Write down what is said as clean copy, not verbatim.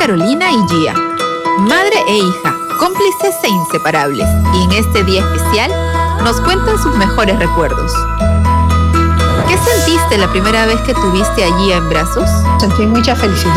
Carolina y Gia, madre e hija, cómplices e inseparables, y en este día especial nos cuentan sus mejores recuerdos. ¿Qué sentiste la primera vez que tuviste a Gia en brazos? Sentí mucha felicidad.